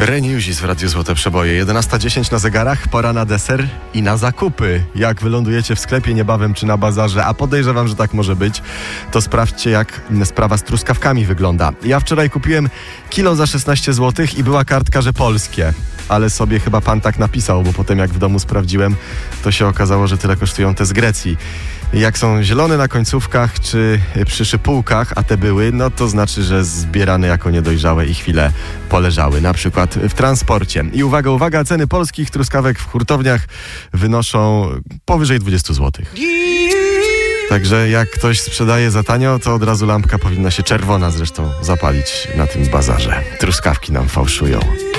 Renewsis w Radiu Złote Przeboje. 11:10 na zegarach, pora na deser i na zakupy. Jak wylądujecie w sklepie niebawem czy na bazarze, a podejrzewam, że tak może być, to sprawdźcie, jak sprawa z truskawkami wygląda. Ja wczoraj kupiłem kilo za 16 zł i była kartka, że polskie. Ale sobie chyba pan tak napisał, bo potem jak w domu sprawdziłem, to się okazało, że tyle kosztują te z Grecji. Jak są zielone na końcówkach czy przy szypułkach, a te były, no to znaczy, że zbierane jako niedojrzałe i chwilę poleżały, na przykład w transporcie. I uwaga, ceny polskich truskawek w hurtowniach wynoszą powyżej 20 zł. Także jak ktoś sprzedaje za tanio, to od razu lampka powinna się czerwona zresztą zapalić na tym bazarze. Truskawki nam fałszują.